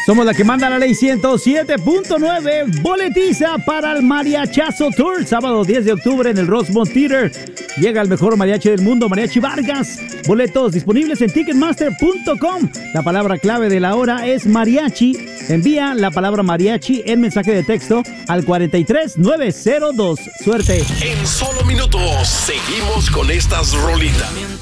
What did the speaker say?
Somos la que manda la ley 107.9. Boletiza para el Mariachazo Tour. Sábado 10 de octubre en el Rosemont Theater. Llega el mejor mariachi del mundo, Mariachi Vargas. Boletos disponibles en Ticketmaster.com. La palabra clave de la hora es mariachi. Envía la palabra mariachi en mensaje de texto al 43902. Suerte. En solo minutos seguimos con estas rolitas.